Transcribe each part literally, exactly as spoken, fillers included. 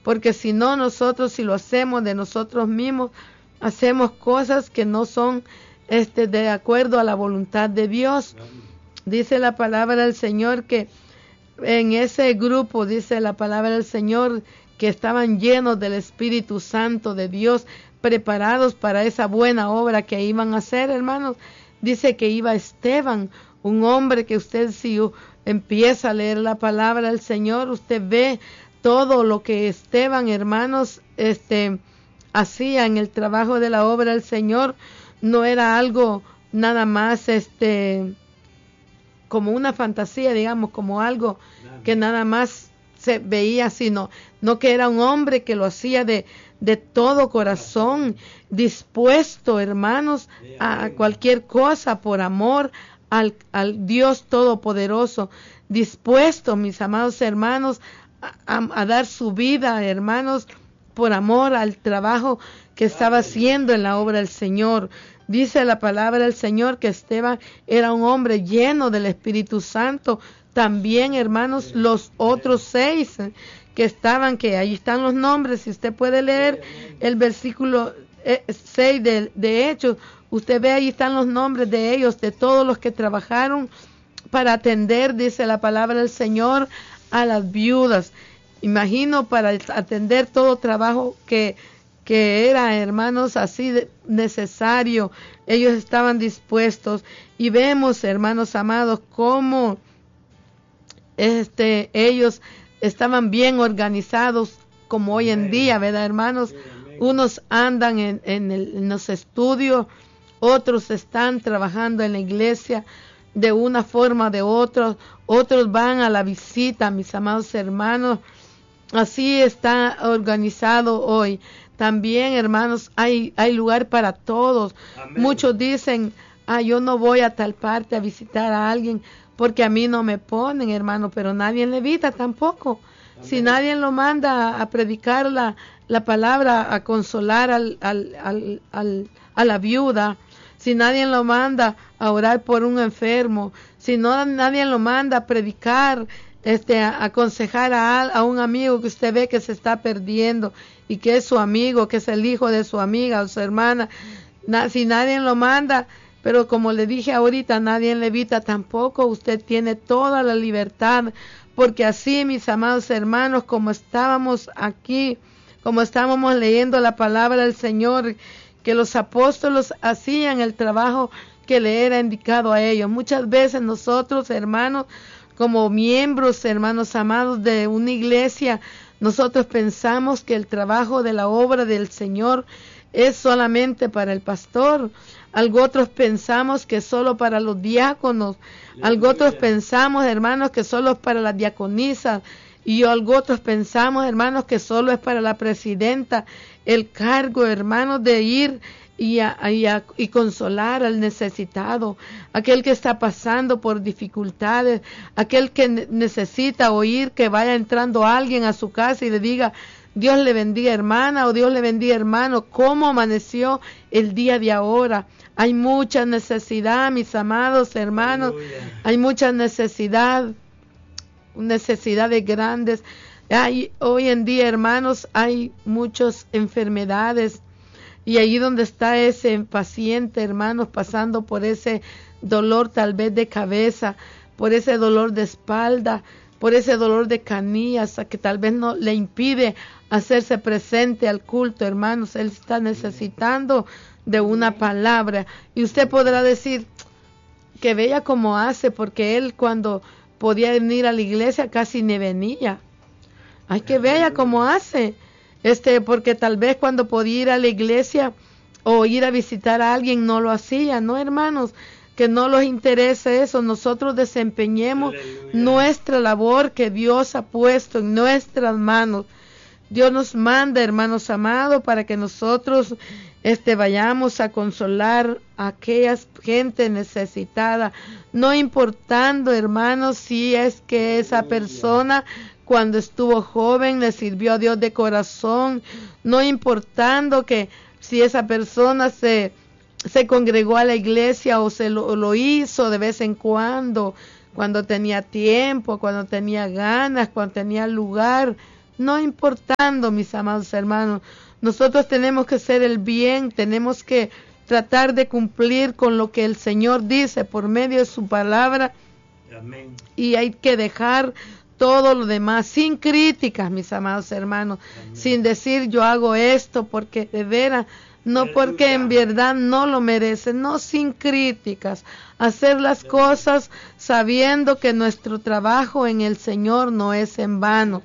porque si no, nosotros si lo hacemos de nosotros mismos, hacemos cosas que no son este, de acuerdo a la voluntad de Dios. Dice la palabra del Señor que en ese grupo, dice la palabra del Señor, que estaban llenos del Espíritu Santo de Dios, preparados para esa buena obra que iban a hacer, hermanos. Dice que iba Esteban, un hombre que usted si empieza a leer la palabra del Señor, usted ve todo lo que Esteban, hermanos, este, hacía en el trabajo de la obra del Señor. No era algo nada más, este, como una fantasía, digamos, como algo que nada más se veía, sino no que era un hombre que lo hacía de, de todo corazón, dispuesto, hermanos, a cualquier cosa por amor al, al Dios Todopoderoso, dispuesto, mis amados hermanos, a, a, a dar su vida, hermanos, por amor al trabajo que estaba haciendo en la obra del Señor. Dice la palabra del Señor que Esteban era un hombre lleno del Espíritu Santo. También, hermanos, los otros seis que estaban, que ahí están los nombres, si usted puede leer el versículo seis de, de Hechos, usted ve ahí están los nombres de ellos, de todos los que trabajaron para atender, dice la palabra del Señor, a las viudas. Imagino para atender todo trabajo que que era, hermanos, así de necesario, ellos estaban dispuestos. Y vemos, hermanos amados, cómo este, ellos estaban bien organizados, como hoy en día, ¿verdad, hermanos? Unos andan en, en, el, en los estudios, otros están trabajando en la iglesia de una forma o de otra, otros van a la visita, mis amados hermanos. Así está organizado hoy. También, hermanos, hay, hay lugar para todos. Amén. Muchos dicen, ah, yo no voy a tal parte a visitar a alguien porque a mí no me ponen, hermano, pero nadie le invita tampoco. Amén. Si nadie lo manda a predicar la, la palabra, a consolar al, al, al, al, a la viuda, si nadie lo manda a orar por un enfermo, si no nadie lo manda a predicar, este, a, a aconsejar a, a un amigo que usted ve que se está perdiendo, y que es su amigo, que es el hijo de su amiga o su hermana, na, si nadie lo manda, pero como le dije ahorita, nadie le evita tampoco, usted tiene toda la libertad, porque así, mis amados hermanos, como estábamos aquí, como estábamos leyendo la palabra del Señor, que los apóstoles hacían el trabajo que le era indicado a ellos. Muchas veces nosotros, hermanos, como miembros, hermanos amados de una iglesia, nosotros pensamos que el trabajo de la obra del Señor es solamente para el pastor. Algo otros pensamos que solo para los diáconos. Algo otros pensamos, hermanos, que solo es para las diaconisas. Y algo otros pensamos, hermanos, que solo es para la presidenta. El cargo, hermanos, de ir y, a, y, a, y consolar al necesitado, aquel que está pasando por dificultades, aquel que ne- necesita oír que vaya entrando alguien a su casa y le diga, Dios le bendiga hermana o Dios le bendiga hermano, ¿cómo amaneció el día de ahora? Hay mucha necesidad, mis amados hermanos, aleluya. Hay mucha necesidad, necesidades grandes. Hay, hoy en día, hermanos, hay muchas enfermedades. Y ahí donde está ese paciente, hermanos, pasando por ese dolor tal vez de cabeza, por ese dolor de espalda, por ese dolor de canillas, que tal vez no le impide hacerse presente al culto, hermanos, él está necesitando de una palabra. Y usted podrá decir, que vea cómo hace, porque él cuando podía venir a la iglesia casi ni venía. Ay, que vea cómo hace. Este, porque tal vez cuando podía ir a la iglesia o ir a visitar a alguien no lo hacía, ¿no, hermanos? Que no los interese eso, nosotros desempeñemos aleluya. Nuestra labor que Dios ha puesto en nuestras manos. Dios nos manda, hermanos amados, para que nosotros este, vayamos a consolar a aquella gente necesitada, no importando, hermanos, si es que esa persona cuando estuvo joven le sirvió a Dios de corazón, no importando que si esa persona se, se congregó a la iglesia o se lo, lo hizo de vez en cuando, cuando tenía tiempo, cuando tenía ganas, cuando tenía lugar, no importando, mis amados hermanos. Nosotros tenemos que hacer el bien, tenemos que tratar de cumplir con lo que el Señor dice por medio de su palabra. Amén. Y hay que dejar todo lo demás sin críticas, mis amados hermanos. Amén. Sin decir yo hago esto porque de veras, no porque en verdad no lo merecen, no, sin críticas. Hacer las cosas sabiendo que nuestro trabajo en el Señor no es en vano.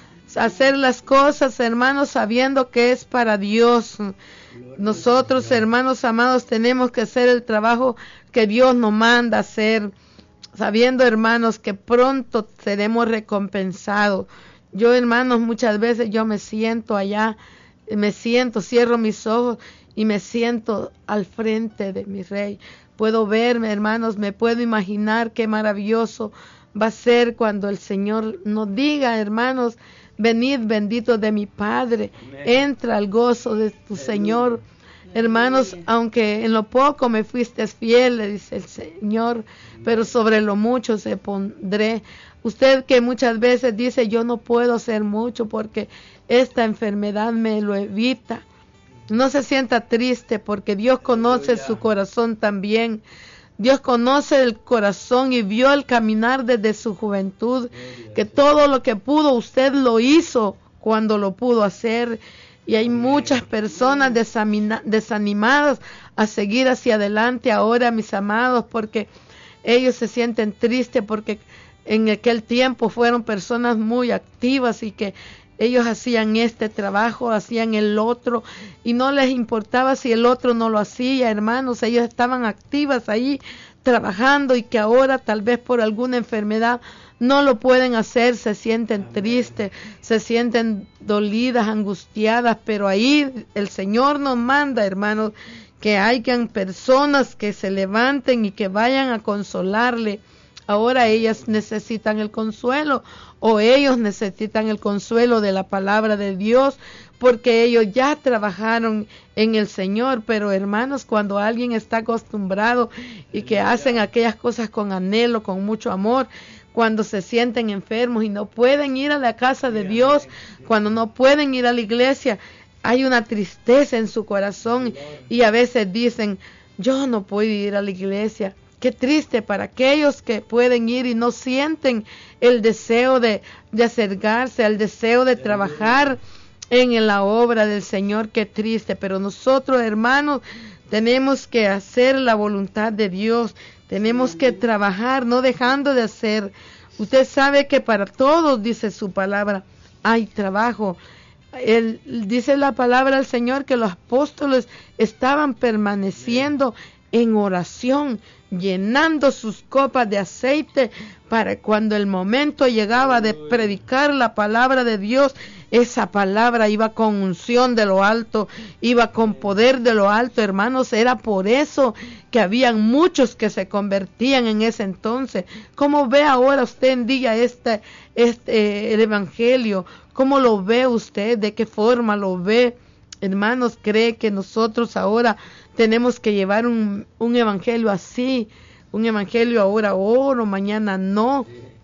Hacer las cosas, hermanos, sabiendo que es para Dios. Nosotros, hermanos amados, tenemos que hacer el trabajo que Dios nos manda hacer, sabiendo, hermanos, que pronto seremos recompensados. Yo, hermanos, muchas veces yo me siento allá, me siento, cierro mis ojos y me siento al frente de mi Rey. Puedo verme, hermanos, me puedo imaginar qué maravilloso va a ser cuando el Señor nos diga, hermanos, venid benditos de mi Padre, entra al gozo de tu Señor. Hermanos, aunque en lo poco me fuiste fiel, le dice el Señor, pero sobre lo mucho se pondré. Usted que muchas veces dice, yo no puedo hacer mucho porque esta enfermedad me lo evita. No se sienta triste porque Dios conoce su corazón también. Dios conoce el corazón y vio el caminar desde su juventud, que todo lo que pudo usted lo hizo cuando lo pudo hacer. Y hay muchas personas desanimadas a seguir hacia adelante ahora, mis amados, porque ellos se sienten tristes porque en aquel tiempo fueron personas muy activas y que ellos hacían este trabajo, hacían el otro, y no les importaba si el otro no lo hacía, hermanos. Ellos estaban activas ahí trabajando y que ahora tal vez por alguna enfermedad no lo pueden hacer, se sienten tristes, se sienten dolidas, angustiadas, pero ahí el Señor nos manda, hermanos, que hayan personas que se levanten y que vayan a consolarle. Ahora ellas necesitan el consuelo, o ellos necesitan el consuelo de la palabra de Dios, porque ellos ya trabajaron en el Señor. Pero hermanos, cuando alguien está acostumbrado y que hacen aquellas cosas con anhelo, con mucho amor, cuando se sienten enfermos y no pueden ir a la casa de Dios, cuando no pueden ir a la iglesia, hay una tristeza en su corazón y a veces dicen, yo no puedo ir a la iglesia. Qué triste para aquellos que pueden ir y no sienten el deseo de, de acercarse, el deseo de trabajar en la obra del Señor. Qué triste, pero nosotros, hermanos, tenemos que hacer la voluntad de Dios, tenemos que trabajar, no dejando de hacer. Usted sabe que para todos, dice su palabra, hay trabajo. Él, dice la palabra del Señor que los apóstoles estaban permaneciendo en oración, llenando sus copas de aceite para cuando el momento llegaba de predicar la palabra de Dios, esa palabra iba con unción de lo alto, iba con poder de lo alto, hermanos. Era por eso que habían muchos que se convertían en ese entonces. ¿Cómo ve ahora usted en día este, este el evangelio? ¿Cómo lo ve usted? ¿De qué forma lo ve? Hermanos, ¿cree que nosotros ahora tenemos que llevar un, un evangelio así? Un evangelio ahora oro, mañana no.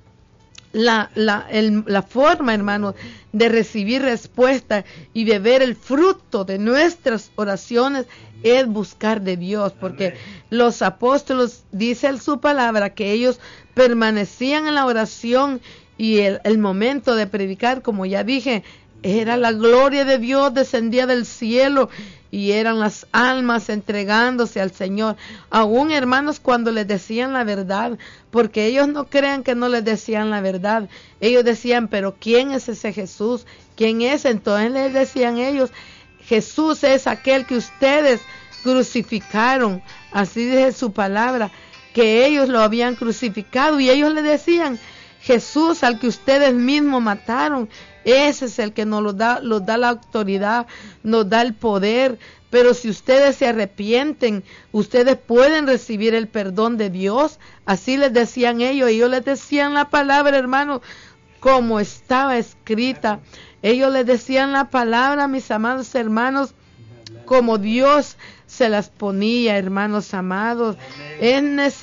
La, la, el, la forma, hermanos, de recibir respuesta y de ver el fruto de nuestras oraciones es buscar de Dios, porque Amén. Los apóstoles, dice en su palabra, que ellos permanecían en la oración y el, el momento de predicar, como ya dije, era la gloria de Dios, descendía del cielo y eran las almas entregándose al Señor. Aún, hermanos, cuando les decían la verdad, porque ellos no crean que no les decían la verdad. Ellos decían, pero ¿quién es ese Jesús? ¿Quién es? Entonces les decían ellos, Jesús es aquel que ustedes crucificaron. Así dice su palabra, que ellos lo habían crucificado y ellos le decían, Jesús al que ustedes mismos mataron, ese es el que nos lo da, nos da la autoridad, nos da el poder. Pero si ustedes se arrepienten, ustedes pueden recibir el perdón de Dios. Así les decían ellos. Ellos les decían la palabra, hermano, como estaba escrita. Ellos les decían la palabra, mis amados hermanos, como Dios se las ponía, hermanos amados. Es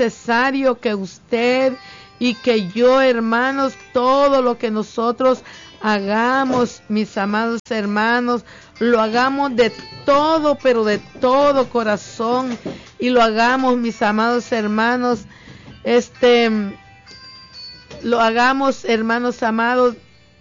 necesario que usted y que yo, hermanos, todo lo que nosotros hagamos, mis amados hermanos, lo hagamos de todo, pero de todo corazón, y lo hagamos, mis amados hermanos, este, lo hagamos, hermanos amados,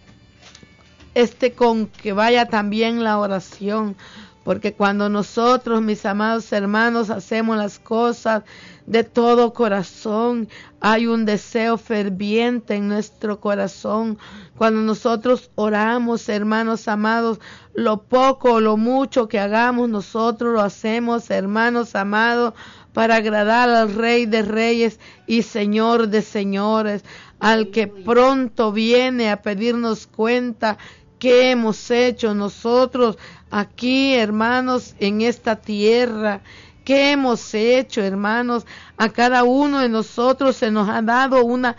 este, con que vaya también la oración, porque cuando nosotros, mis amados hermanos, hacemos las cosas de todo corazón, hay un deseo ferviente en nuestro corazón. Cuando nosotros oramos, hermanos amados, lo poco o lo mucho que hagamos, nosotros lo hacemos, hermanos amados, para agradar al Rey de Reyes y Señor de Señores, al que pronto viene a pedirnos cuenta qué hemos hecho nosotros aquí, hermanos, en esta tierra. ¿Qué hemos hecho, hermanos? A cada uno de nosotros se nos ha dado una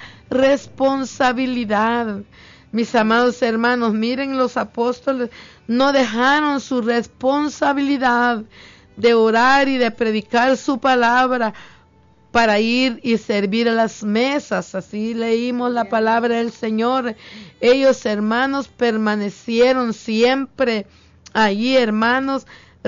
responsabilidad. Mis amados hermanos, miren, los apóstoles no dejaron su responsabilidad de orar y de predicar su palabra para ir y servir a las mesas. Así leímos la palabra del Señor. Ellos, hermanos, permanecieron siempre allí, hermanos,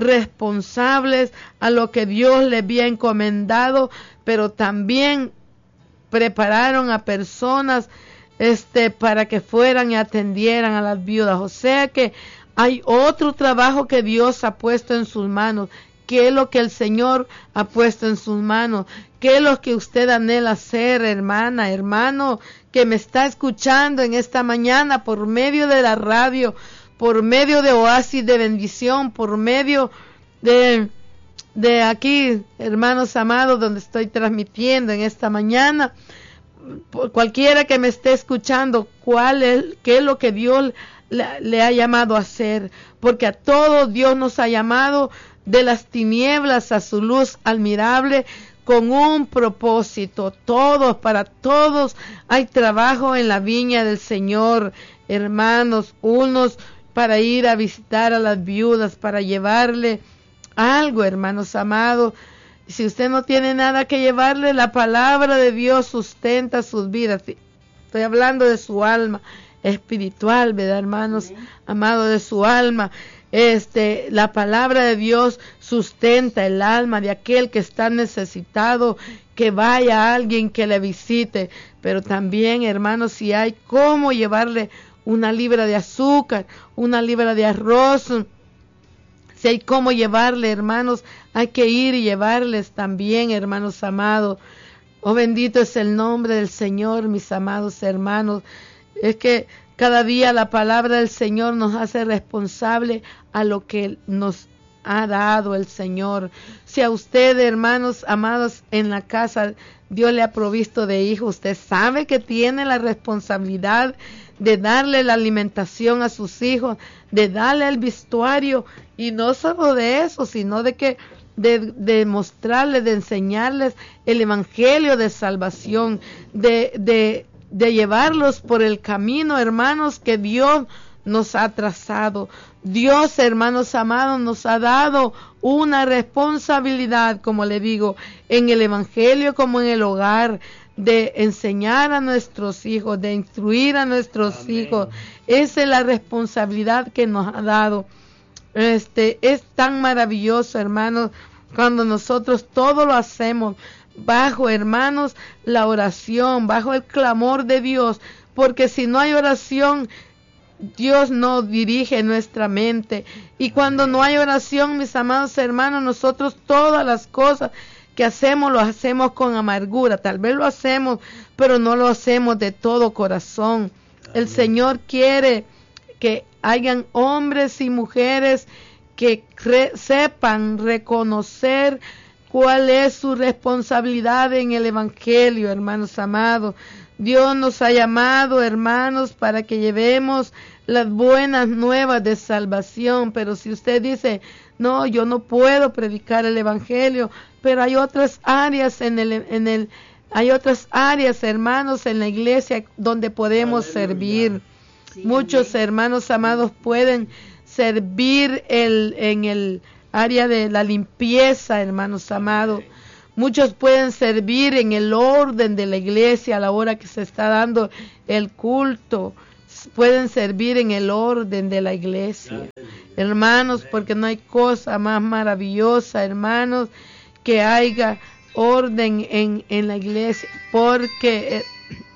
responsables a lo que Dios les había encomendado, pero también prepararon a personas este para que fueran y atendieran a las viudas. O sea que hay otro trabajo que Dios ha puesto en sus manos. ¿Qué es lo que el Señor ha puesto en sus manos? ¿Qué es lo que usted anhela hacer, hermana, hermano, que me está escuchando en esta mañana por medio de la radio, por medio de Oasis de Bendición, por medio de, de aquí, hermanos amados, donde estoy transmitiendo en esta mañana? Por cualquiera que me esté escuchando, ¿cuál es, qué es lo que Dios le, le ha llamado a hacer? Porque a todos Dios nos ha llamado de las tinieblas a su luz admirable, con un propósito. Todos, para todos hay trabajo en la viña del Señor, hermanos. Unos para ir a visitar a las viudas, para llevarle algo, hermanos amados. Si usted no tiene nada que llevarle, la palabra de Dios sustenta sus vidas. Estoy hablando de su alma espiritual, ¿verdad, hermanos? Sí. Amados, de su alma. Este, la palabra de Dios sustenta el alma de aquel que está necesitado, que vaya alguien que le visite. Pero también, hermanos, si hay cómo llevarle una libra de azúcar, una libra de arroz, si hay cómo llevarle, hermanos, hay que ir y llevarles también, hermanos amados. Oh, bendito es el nombre del Señor, mis amados hermanos. Es que cada día la palabra del Señor nos hace responsable a lo que nos ha dado el Señor. Si a usted, hermanos amados, en la casa Dios le ha provisto de hijos, usted sabe que tiene la responsabilidad de darle la alimentación a sus hijos, de darle el vestuario, y no solo de eso, sino de que de, de mostrarles, de enseñarles el evangelio de salvación, de, de, de llevarlos por el camino, hermanos, que Dios nos ha trazado. Dios, hermanos amados, nos ha dado una responsabilidad, como le digo, en el evangelio como en el hogar, de enseñar a nuestros hijos, de instruir a nuestros Amén. hijos. Esa es la responsabilidad que nos ha dado. Este es tan maravilloso, hermanos, cuando nosotros todo lo hacemos bajo, hermanos, la oración, bajo el clamor de Dios, porque si no hay oración, Dios no dirige nuestra mente. Y cuando no hay oración, mis amados hermanos, nosotros todas las cosas que hacemos, lo hacemos con amargura. Tal vez lo hacemos, pero no lo hacemos de todo corazón. Amén. El Señor quiere que hayan hombres y mujeres que re- sepan reconocer cuál es su responsabilidad en el evangelio, hermanos amados. Dios nos ha llamado, hermanos, para que llevemos las buenas nuevas de salvación. Pero si usted dice, no, yo no puedo predicar el evangelio, pero hay otras áreas en el, en el, hay otras áreas, hermanos, en la iglesia donde podemos Aleluya. servir. Sí, Muchos amén. hermanos amados pueden servir el, en el área de la limpieza, hermanos amados. Amén. Muchos pueden servir en el orden de la iglesia a la hora que se está dando el culto. pueden servir en el orden de la iglesia, hermanos, porque no hay cosa más maravillosa, hermanos, que haya orden en, en la iglesia, porque eh,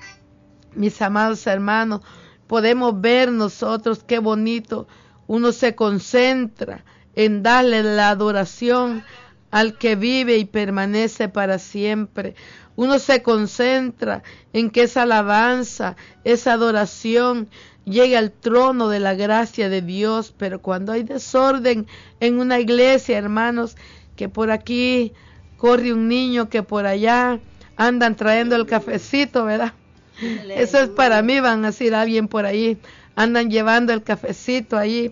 mis amados hermanos, podemos ver nosotros qué bonito uno se concentra en darle la adoración al que vive y permanece para siempre. Uno se concentra en que esa alabanza, esa adoración llegue al trono de la gracia de Dios. Pero cuando hay desorden en una iglesia, hermanos, que por aquí corre un niño, que por allá andan trayendo el cafecito, ¿verdad? Eso es para mí, van a decir alguien por ahí, andan llevando el cafecito ahí.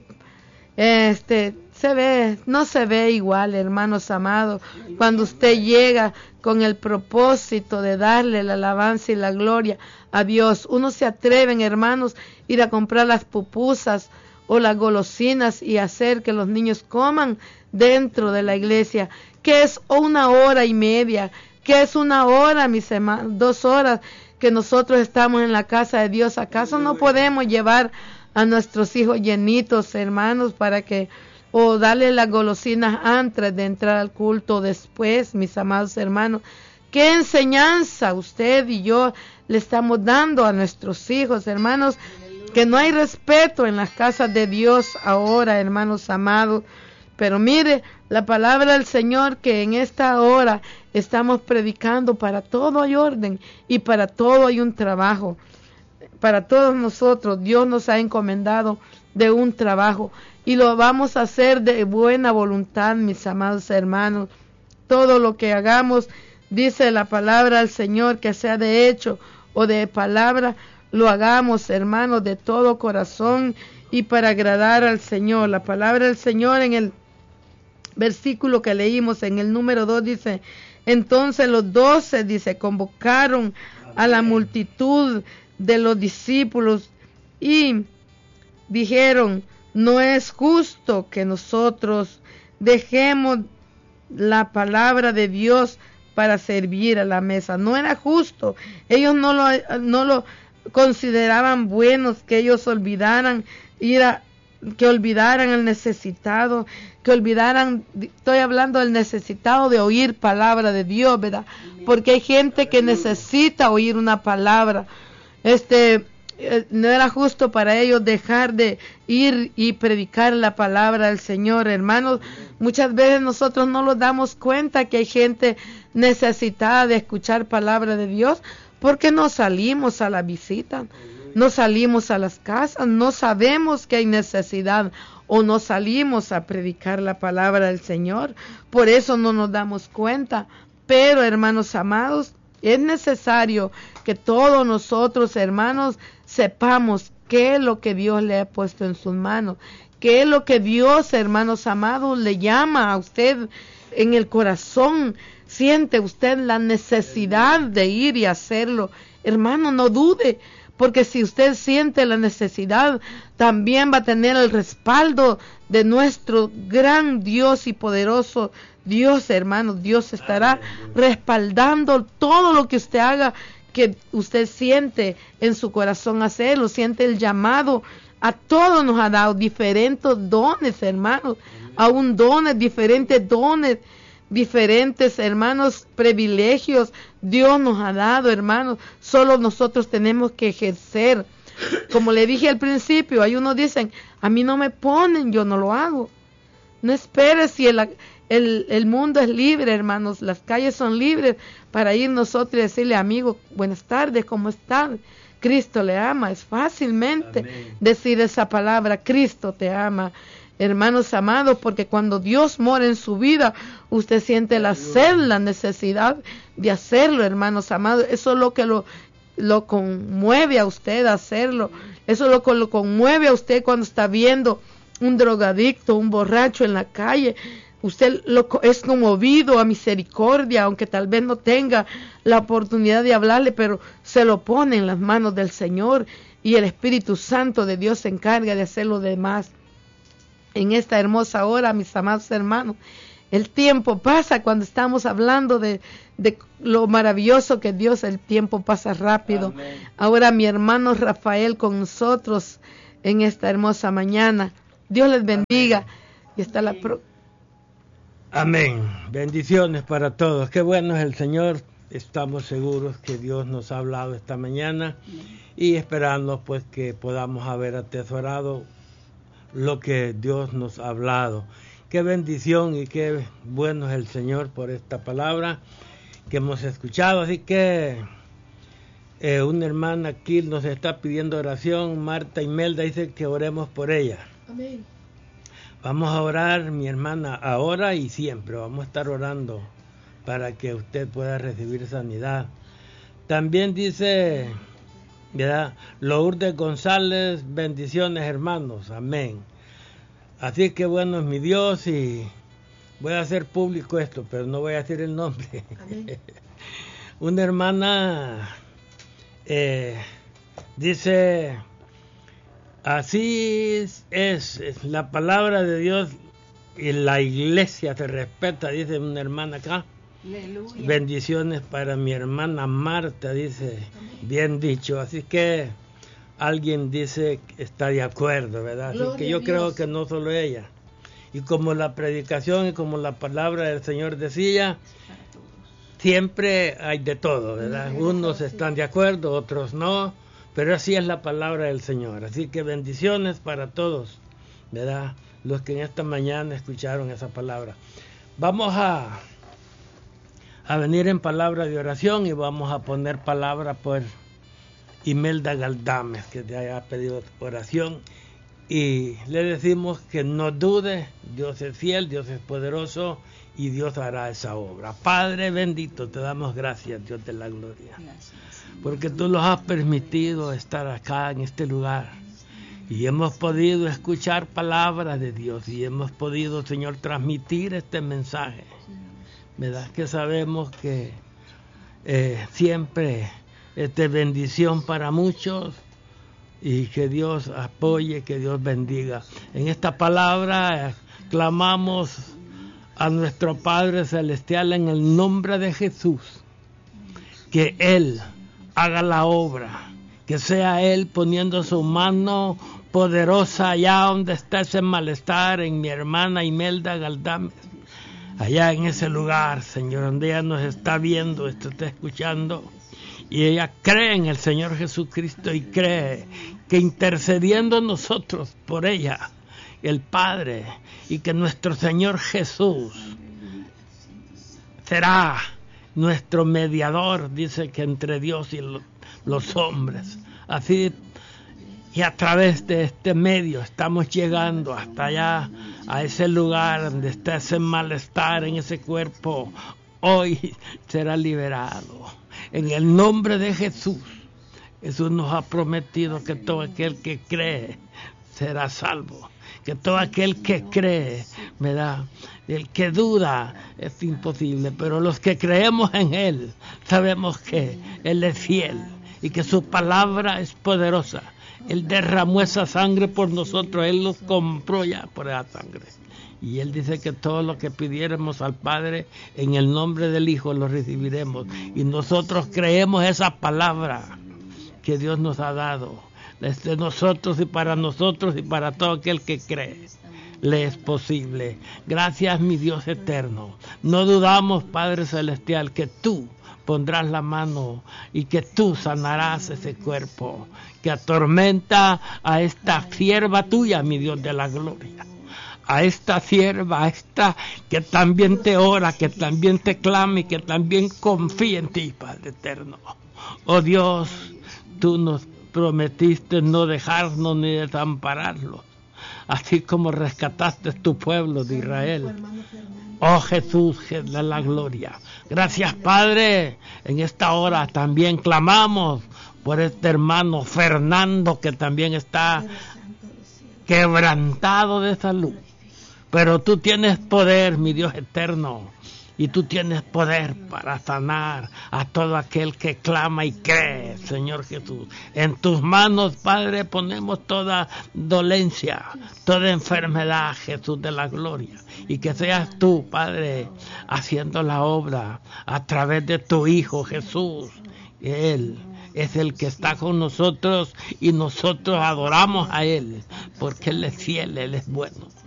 Este, se ve, no se ve igual, hermanos amados, cuando usted llega con el propósito de darle la alabanza y la gloria a Dios. Uno se atreven, hermanos, ir a comprar las pupusas o las golosinas y hacer que los niños coman dentro de la iglesia, que es una hora y media, que es una hora, mis hermanos, dos horas que nosotros estamos en la casa de Dios. ¿Acaso no podemos llevar a nuestros hijos llenitos, hermanos, para que, o darle las golosinas antes de entrar al culto, después, mis amados hermanos? ¿Qué enseñanza usted y yo le estamos dando a nuestros hijos, hermanos? Que no hay respeto en las casas de Dios ahora, hermanos amados. Pero mire, la palabra del Señor, que en esta hora estamos predicando, para todo hay orden y para todo hay un trabajo. Para todos nosotros, Dios nos ha encomendado de un trabajo y lo vamos a hacer de buena voluntad, mis amados hermanos. Todo lo que hagamos, dice la palabra del Señor, que sea de hecho o de palabra, lo hagamos, hermanos, de todo corazón y para agradar al Señor. La palabra del Señor en el versículo que leímos en el número dos dice: entonces los doce, dice, convocaron a la multitud de los discípulos y dijeron: no es justo que nosotros dejemos la palabra de Dios para servir a la mesa. No era justo. Ellos no lo, no lo consideraban buenos, que ellos olvidaran ir a que olvidaran el necesitado, que olvidaran, estoy hablando del necesitado de oír palabra de Dios, ¿verdad? Porque hay gente que necesita oír una palabra. Este, eh, no era justo para ellos dejar de ir y predicar la palabra del Señor, hermanos. Muchas veces nosotros no nos damos cuenta que hay gente necesitada de escuchar palabra de Dios, porque no salimos a la visita. No salimos a las casas, no sabemos que hay necesidad o no salimos a predicar la palabra del Señor. Por eso no nos damos cuenta. Pero, hermanos amados, es necesario que todos nosotros, hermanos, sepamos qué es lo que Dios le ha puesto en sus manos. Qué es lo que Dios, hermanos amados, le llama a usted en el corazón. Siente usted la necesidad de ir y hacerlo. Hermano, no dude. Porque si usted siente la necesidad, también va a tener el respaldo de nuestro gran Dios y poderoso Dios, hermano. Dios estará respaldando todo lo que usted haga, que usted siente en su corazón hacerlo, siente el llamado. A todos nos ha dado diferentes dones, hermanos, aún dones, diferentes dones, diferentes, hermanos, privilegios Dios nos ha dado, hermanos. Solo nosotros tenemos que ejercer. Como le dije al principio, hay unos dicen: a mí no me ponen, yo no lo hago. No esperes, si el, el, el mundo es libre, hermanos, las calles son libres para ir nosotros y decirle: amigo, buenas tardes, ¿cómo están? Cristo le ama. Es fácilmente Amén. Decir esa palabra: Cristo te ama. Hermanos amados, porque cuando Dios mora en su vida, usted siente la sed, la necesidad de hacerlo, hermanos amados. Eso es lo que lo, lo conmueve a usted a hacerlo. Eso es lo que lo conmueve a usted cuando está viendo un drogadicto, un borracho en la calle. Usted lo, es conmovido a misericordia, aunque tal vez no tenga la oportunidad de hablarle, pero se lo pone en las manos del Señor y el Espíritu Santo de Dios se encarga de hacer lo demás. En esta hermosa hora, mis amados hermanos, El tiempo pasa cuando estamos hablando de, de lo maravilloso que Dios, el tiempo pasa rápido. Amén. Ahora mi hermano Rafael con nosotros en esta hermosa mañana. Dios les bendiga. Amén. Y hasta la próxima. Amén. Bendiciones para todos. Qué bueno es el Señor. Estamos seguros que Dios nos ha hablado esta mañana y esperando pues que podamos haber atesorado lo que Dios nos ha hablado. Qué bendición y qué bueno es el Señor por esta palabra que hemos escuchado. Así que eh, una hermana aquí nos está pidiendo oración. Marta Imelda dice que oremos por ella. Amén. Vamos a orar, mi hermana, ahora y siempre. Vamos a estar orando para que usted pueda recibir sanidad. También dice, ¿verdad? Lourdes González, bendiciones hermanos, amén. Así que bueno es mi Dios y voy a hacer público esto, pero no voy a decir el nombre. Una hermana eh, dice, así es, es la palabra de Dios y la iglesia se respeta, dice una hermana acá. Aleluya. Bendiciones para mi hermana Marta, dice, amén. Bien dicho, así que alguien dice que está de acuerdo, ¿verdad? Así Gloria que yo creo que no solo ella. Y como la predicación y como la palabra del Señor decía, siempre hay de todo, ¿verdad? Unos están de acuerdo, otros no, pero así es la palabra del Señor. Así que bendiciones para todos, ¿verdad? Los que en esta mañana escucharon esa palabra. Vamos a, a venir en palabra de oración y vamos a poner palabra por Imelda Galdames, que te haya pedido oración, y le decimos que no dude, Dios es fiel, Dios es poderoso y Dios hará esa obra. Padre bendito, te damos gracias, Dios de la gloria, porque tú nos has permitido estar acá en este lugar y hemos podido escuchar palabras de Dios y hemos podido, Señor, transmitir este mensaje, ¿verdad? Que sabemos que eh, siempre es de bendición para muchos y que Dios apoye, que Dios bendiga. En esta palabra eh, clamamos a nuestro Padre Celestial en el nombre de Jesús, que Él haga la obra, que sea Él poniendo su mano poderosa allá donde está ese malestar en mi hermana Imelda Galdames, allá en ese lugar, Señor, donde ella nos está viendo, esto está escuchando. Y ella cree en el Señor Jesucristo y cree que intercediendo nosotros por ella, el Padre, y que nuestro Señor Jesús será nuestro mediador, dice que entre Dios y lo, los hombres. Así, y a través de este medio estamos llegando hasta allá, a ese lugar donde está ese malestar en ese cuerpo. Hoy será liberado. En el nombre de Jesús, Jesús nos ha prometido que todo aquel que cree será salvo. Que todo aquel que cree, ¿verdad? El que duda es imposible, pero los que creemos en Él, sabemos que Él es fiel y que su palabra es poderosa. Él derramó esa sangre por nosotros, Él nos compró ya por esa sangre. Y Él dice que todo lo que pidiéramos al Padre en el nombre del Hijo lo recibiremos. Y nosotros creemos esa palabra que Dios nos ha dado. Desde nosotros y para nosotros y para todo aquel que cree. Le es posible. Gracias, mi Dios eterno. No dudamos, Padre Celestial, que tú pondrás la mano y que tú sanarás ese cuerpo que atormenta a esta sierva tuya, mi Dios de la gloria. A esta sierva, a esta que también te ora, que también te clama y que también confía en ti, Padre eterno. Oh Dios, tú nos prometiste no dejarnos ni desampararlos, así como rescataste tu pueblo de Israel. Oh Jesús, de la gloria. Gracias, Padre. En esta hora también clamamos por este hermano Fernando, que también está quebrantado de salud. Pero tú tienes poder, mi Dios eterno, Y tú tienes poder para sanar a todo aquel que clama y cree, Señor Jesús. En tus manos, Padre, ponemos toda dolencia, toda enfermedad, Jesús de la gloria. Y que seas tú, Padre, haciendo la obra a través de tu Hijo Jesús. Él es el que está con nosotros y nosotros adoramos a Él, porque Él es fiel, Él es bueno.